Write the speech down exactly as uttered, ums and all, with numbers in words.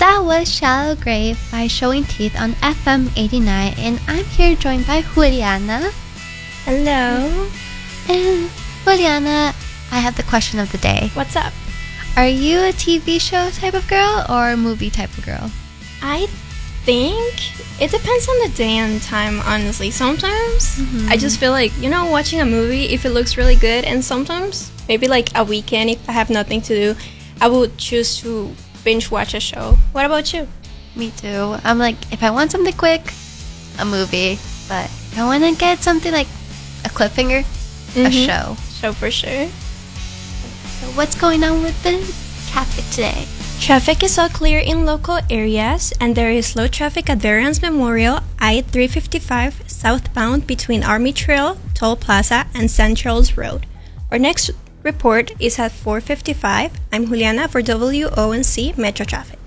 That was Shallow Grave by Showing Teeth on F M eighty-nine, and I'm here joined by Juliana. Hello. And Juliana, I have the question of the day. What's up? Are you a T V show type of girl or a movie type of girl? I think it depends on the day and time, honestly. Sometimes mm-hmm. I just feel like, you know, watching a movie if it looks really good, and sometimes maybe like a weekend if I have nothing to do, I would choose to binge watch a show. What about you? Me too. I'm like, if I want something quick, a movie. But if I want to get something like a cliffhanger, mm-hmm. a show. Show for sure. So what's going on with the traffic today? Traffic is all clear in local areas, and there is slow traffic at Veterans Memorial, I three fifty-five southbound between Army Trail, Toll Plaza, and San Charles Road. Our next report is at four fifty-five. I'm Juliana for W O N C Metro Traffic.